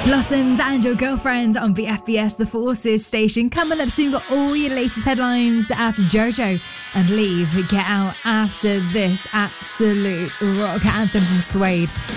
Blossoms and Your Girlfriend on the FBS The Forces station. Coming up soon, got all your latest headlines after Jojo and Leave Get Out after this absolute rock anthem from Suede.